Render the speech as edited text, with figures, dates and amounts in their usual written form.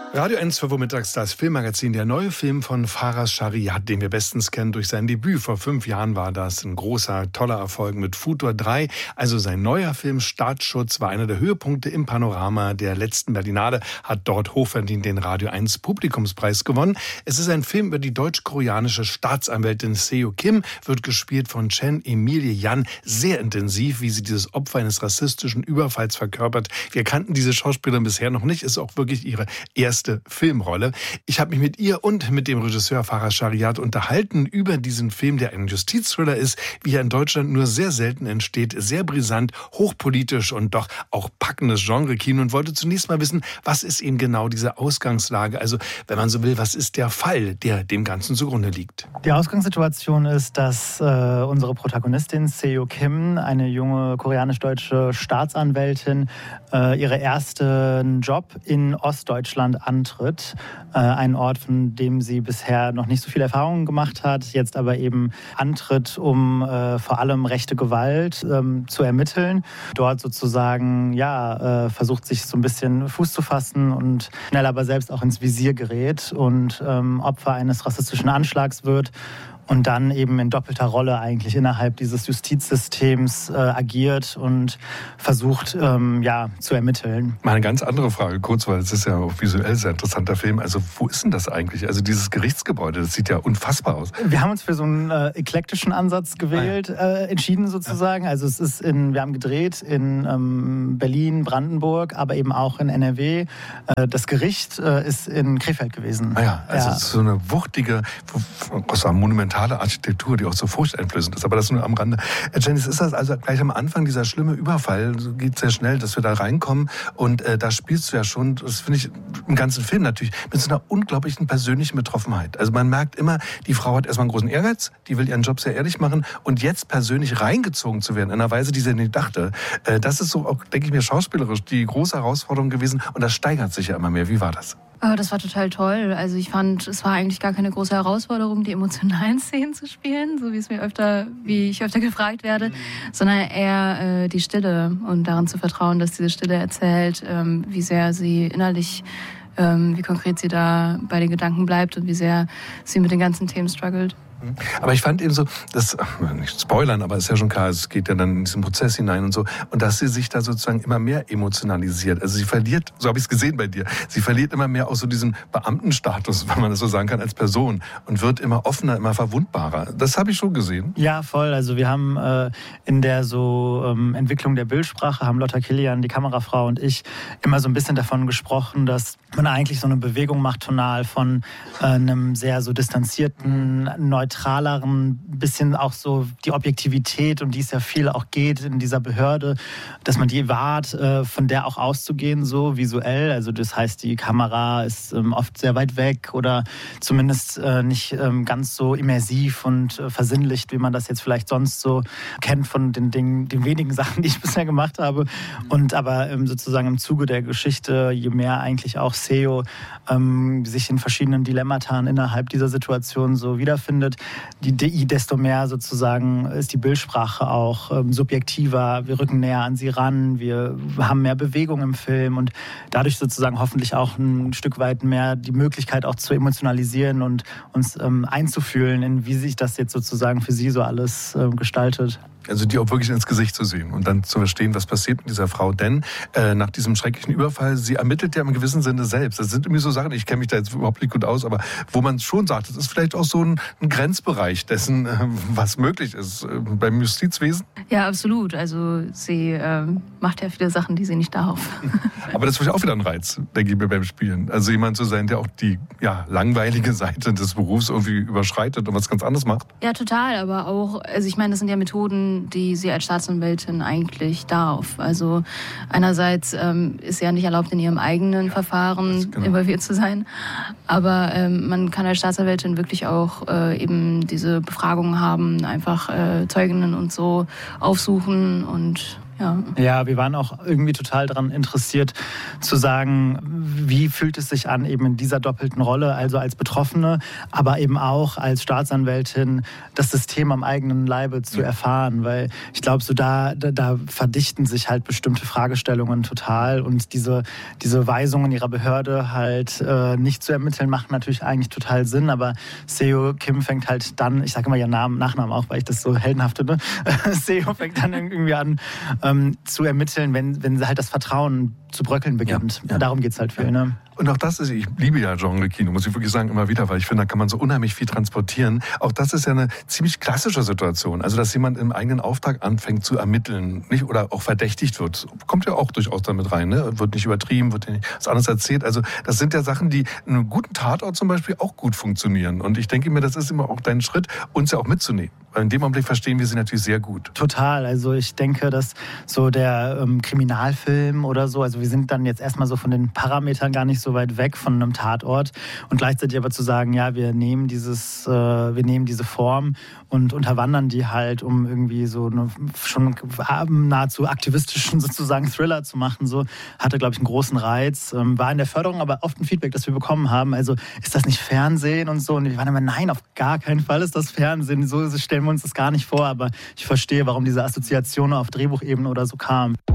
Radio 1 für mittags das Filmmagazin. Der neue Film von Faraz Shariat, den wir bestens kennen durch sein Debüt. Vor 5 Jahren war das ein großer, toller Erfolg mit Futur 3. Also sein neuer Film Staatsschutz war einer der Höhepunkte im Panorama der letzten Berlinale, hat dort hochverdient den Radio 1 Publikumspreis gewonnen. Es ist ein Film über die deutsch-koreanische Staatsanwältin Seo Kim, wird gespielt von Chen Emilie Yan. Sehr intensiv, wie sie dieses Opfer eines rassistischen Überfalls verkörpert. Wir kannten diese Schauspielerin bisher noch nicht, ist auch wirklich ihre erste Filmrolle. Ich habe mich mit ihr und mit dem Regisseur Faraz Shariat unterhalten über diesen Film, der ein Justizthriller ist, wie er in Deutschland nur sehr selten entsteht, sehr brisant, hochpolitisch und doch auch packendes Genre-Kino, und wollte zunächst mal wissen, was ist eben genau diese Ausgangslage? Also, wenn man so will, was ist der Fall, der dem Ganzen zugrunde liegt? Die Ausgangssituation ist, dass unsere Protagonistin Seo Kim, eine junge koreanisch-deutsche Staatsanwältin, ihren ersten Job in Ostdeutschland antritt. Ein Ort, von dem sie bisher noch nicht so viel Erfahrung gemacht hat, jetzt aber eben antritt, um vor allem rechte Gewalt zu ermitteln. Dort sozusagen versucht, sich so ein bisschen Fuß zu fassen und schnell aber selbst auch ins Visier gerät und Opfer eines rassistischen Anschlags wird. Und dann eben in doppelter Rolle eigentlich innerhalb dieses Justizsystems agiert und versucht, zu ermitteln. Mal eine ganz andere Frage, kurz, weil es ist ja auch visuell sehr interessanter Film. Also wo ist denn das eigentlich? Also dieses Gerichtsgebäude, das sieht ja unfassbar aus. Wir haben uns für so einen eklektischen Ansatz gewählt, entschieden sozusagen. Ja. Also wir haben gedreht in Berlin, Brandenburg, aber eben auch in NRW. Das Gericht ist in Krefeld gewesen. Also es ist so eine wuchtige, monumentale Architektur, die auch so furchteinflößend ist. Aber das nur am Rande. Janice, ist das also gleich am Anfang dieser schlimme Überfall? So geht sehr schnell, dass wir da reinkommen. Und da spielst du ja schon, das finde ich im ganzen Film natürlich, mit so einer unglaublichen persönlichen Betroffenheit. Also man merkt immer, die Frau hat erstmal einen großen Ehrgeiz, die will ihren Job sehr ehrlich machen, und jetzt persönlich reingezogen zu werden, in einer Weise, die sie nicht dachte. Das ist so auch, denke ich mir, schauspielerisch die große Herausforderung gewesen, und das steigert sich ja immer mehr. Wie war das? Das war total toll. Also ich fand, es war eigentlich gar keine große Herausforderung, die emotionalen Szenen zu spielen, so wie ich öfter gefragt werde, sondern eher die Stille und daran zu vertrauen, dass diese Stille erzählt, wie sehr sie innerlich, wie konkret sie da bei den Gedanken bleibt und wie sehr sie mit den ganzen Themen struggelt. Aber ich fand eben so, das, nicht spoilern, aber ist ja schon klar, es geht ja dann in diesen Prozess hinein und so, und dass sie sich da sozusagen immer mehr emotionalisiert. Also sie verliert, so habe ich es gesehen bei dir, sie verliert immer mehr auch so diesen Beamtenstatus, wenn man das so sagen kann, als Person, und wird immer offener, immer verwundbarer. Das habe ich schon gesehen. Ja, voll. Also wir haben in der Entwicklung der Bildsprache, haben Lotta Kilian, die Kamerafrau, und ich immer so ein bisschen davon gesprochen, dass man eigentlich so eine Bewegung macht, tonal von einem sehr so distanzierten, neutraleren, bisschen auch so die Objektivität, um die es ja viel auch geht in dieser Behörde, dass man die wahrt, von der auch auszugehen, so visuell. Also das heißt, die Kamera ist oft sehr weit weg oder zumindest nicht ganz so immersiv und versinnlicht, wie man das jetzt vielleicht sonst so kennt von den wenigen Sachen, die ich bisher gemacht habe. Und aber sozusagen im Zuge der Geschichte, je mehr eigentlich auch Seo sich in verschiedenen Dilemmata innerhalb dieser Situation so wiederfindet, desto mehr sozusagen ist die Bildsprache auch subjektiver. Wir rücken näher an sie ran, wir haben mehr Bewegung im Film und dadurch sozusagen hoffentlich auch ein Stück weit mehr die Möglichkeit auch zu emotionalisieren und uns einzufühlen, in wie sich das jetzt sozusagen für sie so alles gestaltet. Also die auch wirklich ins Gesicht zu sehen und dann zu verstehen, was passiert mit dieser Frau. Denn nach diesem schrecklichen Überfall, sie ermittelt ja im gewissen Sinne selbst. Das sind irgendwie so Sachen, ich kenne mich da jetzt überhaupt nicht gut aus, aber wo man schon sagt, das ist vielleicht auch so ein Grenzbereich dessen, was möglich ist beim Justizwesen. Ja, absolut. Also sie macht ja viele Sachen, die sie nicht darf. Aber das ist vielleicht auch wieder ein Reiz, denke ich mir, beim Spielen. Also jemand zu sein, der auch die langweilige Seite des Berufs irgendwie überschreitet und was ganz anderes macht. Ja, total. Aber auch, also ich meine, das sind ja Methoden, die sie als Staatsanwältin eigentlich darf. Also einerseits ist sie ja nicht erlaubt, in ihrem eigenen Verfahren involviert zu sein, aber man kann als Staatsanwältin wirklich auch eben diese Befragungen haben, einfach Zeuginnen und so aufsuchen und Ja, wir waren auch irgendwie total daran interessiert zu sagen, wie fühlt es sich an, eben in dieser doppelten Rolle, also als Betroffene, aber eben auch als Staatsanwältin, das System am eigenen Leibe zu erfahren, weil ich glaube, so da verdichten sich halt bestimmte Fragestellungen total und diese Weisungen ihrer Behörde halt nicht zu ermitteln, macht natürlich eigentlich total Sinn, aber Seo Kim fängt halt dann, ich sage immer ihren Nachnamen auch, weil ich das so heldenhaft finde, Seo fängt dann irgendwie an zu ermitteln, wenn halt das Vertrauen zu bröckeln beginnt. Ja. Darum geht es halt viel. Ne? Und auch das ist, ich liebe ja Genre-Kino, muss ich wirklich sagen, immer wieder, weil ich finde, da kann man so unheimlich viel transportieren. Auch das ist ja eine ziemlich klassische Situation. Also, dass jemand im eigenen Auftrag anfängt zu ermitteln, nicht, oder auch verdächtigt wird. Kommt ja auch durchaus damit rein, ne? Wird nicht übertrieben, wird nicht was anderes erzählt. Also, das sind ja Sachen, die in einem guten Tatort zum Beispiel auch gut funktionieren. Und ich denke mir, das ist immer auch dein Schritt, uns ja auch mitzunehmen. Weil in dem Augenblick verstehen wir sie natürlich sehr gut. Total. Also, ich denke, dass so der Kriminalfilm oder so, also wir sind dann jetzt erstmal so von den Parametern gar nicht so weit weg von einem Tatort und gleichzeitig aber zu sagen, ja, wir nehmen diese Form und unterwandern die halt, um irgendwie so eine schon nahezu aktivistischen sozusagen Thriller zu machen, so hatte, glaube ich, einen großen Reiz. War in der Förderung aber oft ein Feedback, das wir bekommen haben. Also ist das nicht Fernsehen und so? Und wir waren immer, nein, auf gar keinen Fall ist das Fernsehen. So stellen wir uns das gar nicht vor, aber ich verstehe, warum diese Assoziation auf Drehbuchebene oder so kam.